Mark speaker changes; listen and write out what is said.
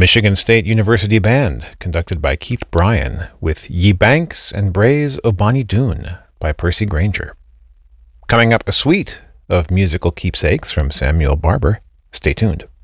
Speaker 1: Michigan State University Band, conducted by Keith Bryan, with Ye Banks and Braes o' Bonnie Doon by Percy Grainger. Coming up, a suite of musical keepsakes from Samuel Barber. Stay tuned.